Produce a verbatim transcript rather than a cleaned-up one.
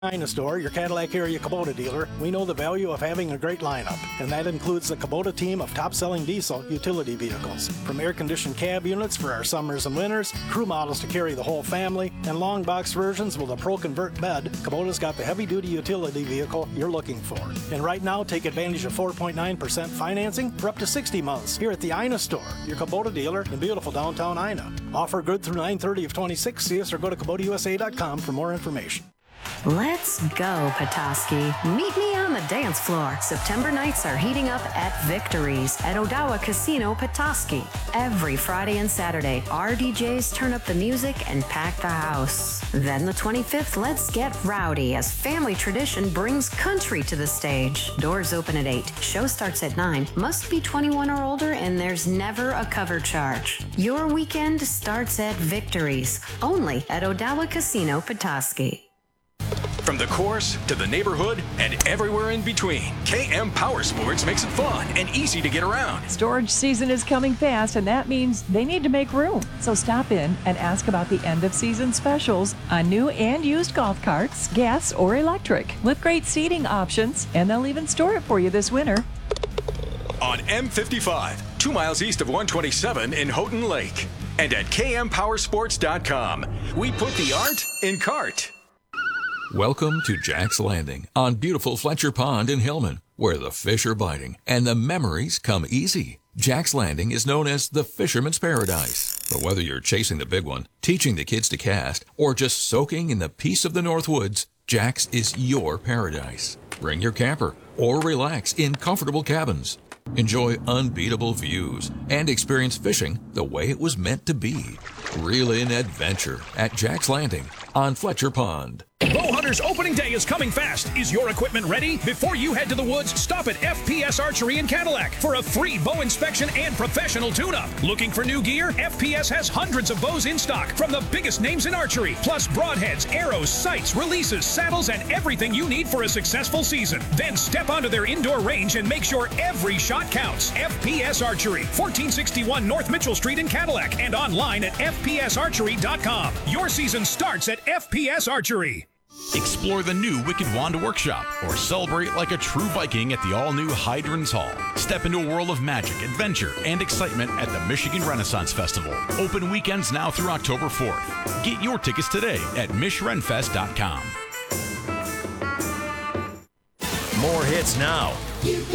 Ina Store, your Cadillac area Kubota dealer, we know the value of having a great lineup, and that includes the Kubota team of top-selling diesel utility vehicles. From air-conditioned cab units for our summers and winters, crew models to carry the whole family, and long box versions with a Pro Convert bed, Kubota's got the heavy-duty utility vehicle you're looking for. And right now, take advantage of four point nine percent financing for up to sixty months here at the Ina Store, your Kubota dealer in beautiful downtown Ina. Offer good through nine thirty of twenty-six. See us or go to Kubota U S A dot com for more information. Let's go, Petoskey. Meet me on the dance floor. September nights are heating up at Victories at Odawa Casino, Petoskey. Every Friday and Saturday, our D Js turn up the music and pack the house. Then the twenty-fifth, let's get rowdy as family tradition brings country to the stage. Doors open at eight. Show starts at nine. Must be twenty-one or older, and there's never a cover charge. Your weekend starts at Victories, only at Odawa Casino, Petoskey. From the course to the neighborhood and everywhere in between, K M Power Sports makes it fun and easy to get around. Storage season is coming fast, and that means they need to make room. So stop in and ask about the end-of-season specials on new and used golf carts, gas or electric, with great seating options, and they'll even store it for you this winter. On M fifty-five, two miles east of one twenty-seven in Houghton Lake. And at K M Power Sports dot com, we put the art in cart. Welcome to Jack's Landing on beautiful Fletcher Pond in Hillman, where the fish are biting and the memories come easy. Jack's Landing is known as the Fisherman's Paradise. But whether you're chasing the big one, teaching the kids to cast, or just soaking in the peace of the North Woods, Jack's is your paradise. Bring your camper or relax in comfortable cabins. Enjoy unbeatable views and experience fishing the way it was meant to be. Reel in adventure at Jack's Landing on Fletcher Pond. Bowhunter's opening day is coming fast. Is your equipment ready? Before you head to the woods, stop at F P S Archery in Cadillac for a free bow inspection and professional tune-up. Looking for new gear? F P S has hundreds of bows in stock from the biggest names in archery, plus broadheads, arrows, sights, releases, saddles, and everything you need for a successful season. Then step onto their indoor range and make sure every shot counts. F P S Archery, fourteen sixty-one North Mitchell Street in Cadillac, and online at F P S archery dot com. Your season starts at F P S Archery. Explore the new Wicked Wand Workshop or celebrate like a true Viking at the all-new Hydrons Hall. Step into a world of magic, adventure, and excitement at the Michigan Renaissance Festival. Open weekends now through October fourth. Get your tickets today at mich ren fest dot com. More hits now.